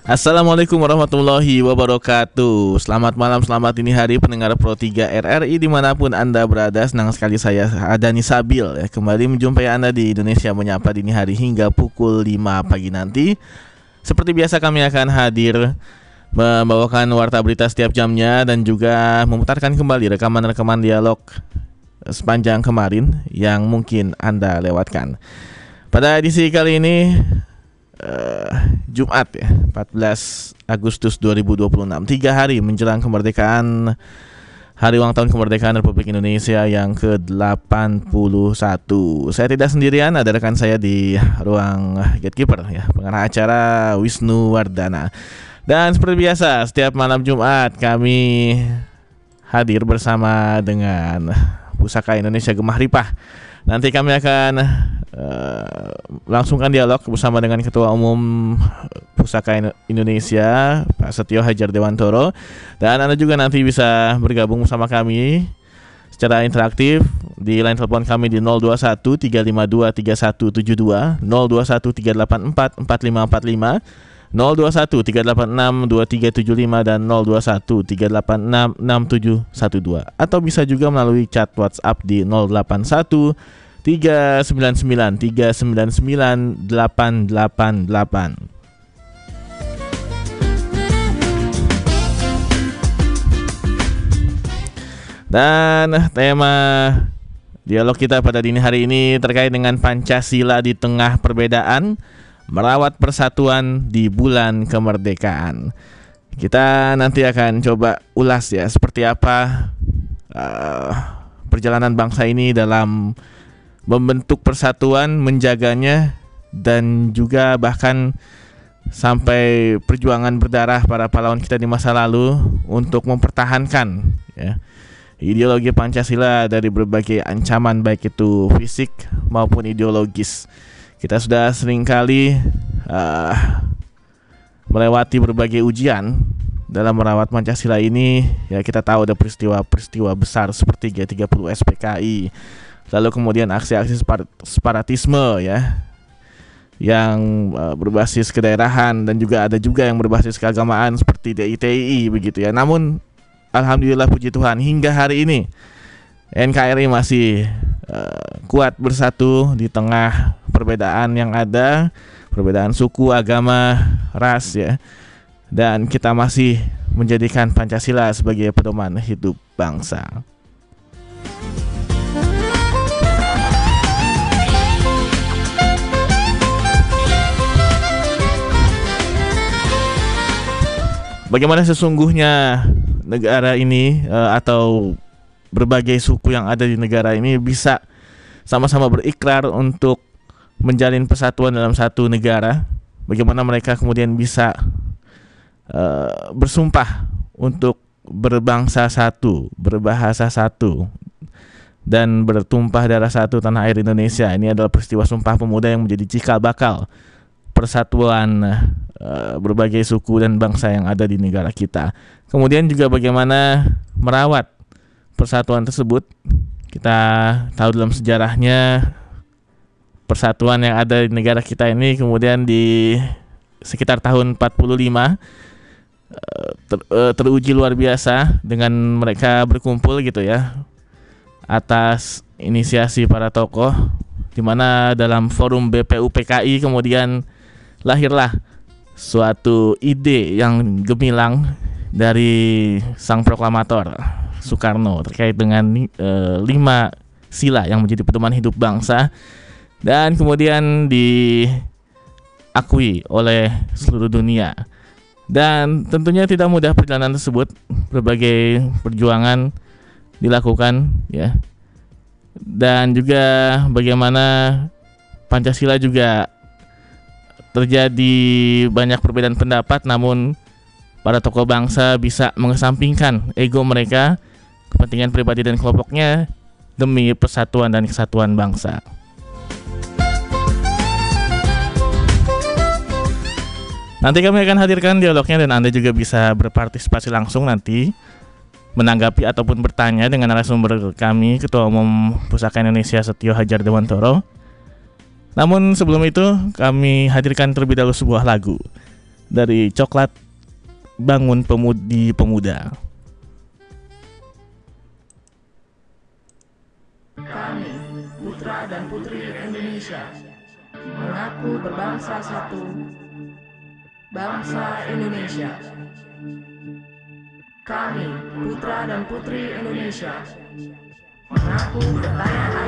Assalamualaikum warahmatullahi wabarakatuh. Selamat malam, selamat dini hari pendengar Pro 3 RRI dimanapun Anda berada. Senang sekali saya Adani Sabil kembali menjumpai Anda di Indonesia Menyapa dini hari hingga pukul 5 pagi nanti. Seperti biasa kami akan hadir membawakan warta berita setiap jamnya dan juga memutarkan kembali rekaman-rekaman dialog sepanjang kemarin yang mungkin Anda lewatkan. Pada edisi kali ini Jumat 14 Agustus 2026, 3 hari menjelang kemerdekaan, hari ulang tahun kemerdekaan Republik Indonesia yang ke-81. Saya tidak sendirian, ada rekan saya di ruang gatekeeper pengarah acara Wisnu Wardana. Dan seperti biasa, setiap malam Jumat kami hadir bersama dengan Pusaka Indonesia Gemah Ripah. Nanti kami akan langsungkan dialog bersama dengan Ketua Umum Pusaka Indonesia, Pak Setio Hadjar Dewantoro. Dan Anda juga nanti bisa bergabung bersama kami secara interaktif di line telepon kami di 021 352 3172, 021 384 4545, 021 386 2375 dan 021 386 6712, atau bisa juga melalui chat WhatsApp di 081 399 399 888. Dan tema dialog kita pada dini hari ini terkait dengan Pancasila di tengah perbedaan, merawat persatuan di bulan kemerdekaan. Kita nanti akan coba ulas seperti apa perjalanan bangsa ini dalam membentuk persatuan, menjaganya, dan juga bahkan sampai perjuangan berdarah para pahlawan kita di masa lalu untuk mempertahankan ideologi Pancasila dari berbagai ancaman, baik itu fisik maupun ideologis. Kita sudah seringkali melewati berbagai ujian dalam merawat Pancasila ini. Kita tahu ada peristiwa besar seperti G30 SPKI, lalu kemudian aksi-aksi separatisme yang berbasis kedaerahan, dan juga ada yang berbasis keagamaan seperti DITI begitu ya. Namun alhamdulillah, puji Tuhan, hingga hari ini NKRI masih kuat bersatu di tengah perbedaan yang ada, perbedaan suku, agama, ras dan kita masih menjadikan Pancasila sebagai pedoman hidup bangsa. Bagaimana sesungguhnya negara ini atau berbagai suku yang ada di negara ini bisa sama-sama berikrar untuk menjalin persatuan dalam satu negara. Bagaimana mereka kemudian bisa bersumpah untuk berbangsa satu, berbahasa satu, dan bertumpah darah satu tanah air Indonesia. Ini adalah peristiwa Sumpah Pemuda yang menjadi cikal bakal persatuan berbagai suku dan bangsa yang ada di negara kita. Kemudian juga bagaimana merawat persatuan tersebut. Kita tahu dalam sejarahnya persatuan yang ada di negara kita ini kemudian di sekitar tahun 45 teruji luar biasa dengan mereka berkumpul atas inisiasi para tokoh, di mana dalam forum BPUPKI kemudian lahirlah suatu ide yang gemilang dari sang proklamator Soekarno terkait dengan 5 sila yang menjadi pedoman hidup bangsa, dan kemudian diakui oleh seluruh dunia. Dan tentunya tidak mudah perjalanan tersebut, berbagai perjuangan dilakukan dan juga bagaimana Pancasila juga terjadi banyak perbedaan pendapat, namun para tokoh bangsa bisa mengesampingkan ego mereka, kepentingan pribadi dan kelompoknya demi persatuan dan kesatuan bangsa. Nanti kami akan hadirkan dialognya dan Anda juga bisa berpartisipasi langsung nanti menanggapi ataupun bertanya dengan narasumber kami, Ketua Umum Pusaka Indonesia Setio Hadjar Dewantoro. Namun sebelum itu kami hadirkan terlebih dahulu sebuah lagu. dari Coklat Bangun Pemudi Pemuda. Kami, putra dan putri Indonesia, mengaku berbangsa satu, bangsa Indonesia. Kami, putra dan putri Indonesia, mengaku bertanah air